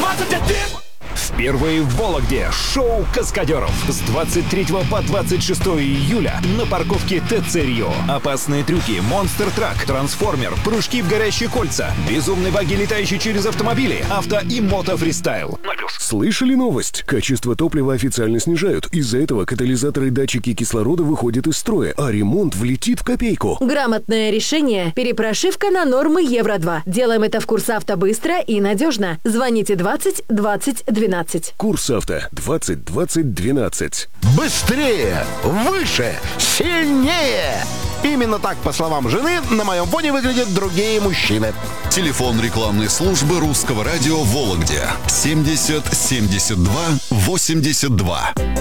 Впервые в Вологде шоу каскадеров с 23 по 26 июля на парковке ТЦ Рио. Опасные трюки, монстр-трак, трансформер, прыжки в горящие кольца, безумные баги, летающие через автомобили, авто и мото-фристайл. Слышали новость? Качество топлива официально снижают. Из-за этого катализаторы и датчики кислорода выходят из строя, а ремонт влетит в копейку. Грамотное решение. Перепрошивка на нормы Евро-2. Делаем это в Курсавто быстро и надежно. Звоните 20 20 12. Курсавто 20 20 12. Быстрее, выше, сильнее! Именно так, по словам жены, на моем фоне выглядят другие мужчины. Телефон рекламной службы Русского радио в Вологде 70 72 82.